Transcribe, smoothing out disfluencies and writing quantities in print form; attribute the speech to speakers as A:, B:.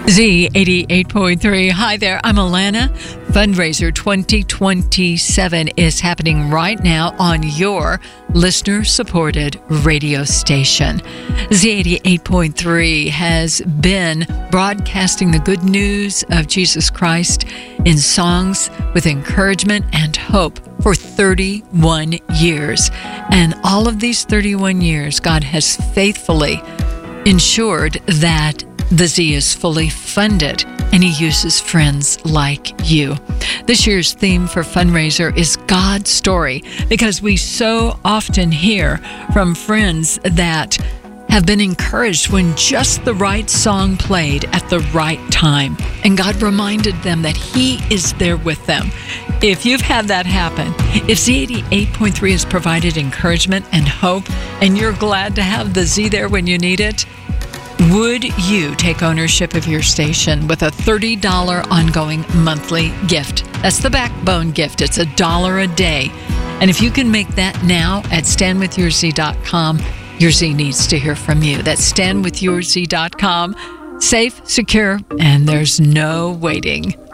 A: Z88.3. Hi there, I'm Alana. Fundraiser 2027 is happening right now on your listener-supported radio station. Z88.3 has been broadcasting the good news of Jesus Christ in songs with encouragement and hope for 31 years. And all of these 31 years, God has faithfully ensured that the Z is fully funded, and He uses friends like you. This year's theme for Fundraiser is God's story, because we so often hear from friends that have been encouraged when just the right song played at the right time, and God reminded them that He is there with them. If you've had that happen, if Z88.3 has provided encouragement and hope, and you're glad to have the Z there when you need it, would you take ownership of your station with a $30 ongoing monthly gift? That's the backbone gift. It's $1 a day. And if you can make that now at standwithyourz.com, your Z needs to hear from you. That's standwithyourz.com. Safe, secure, and there's no waiting.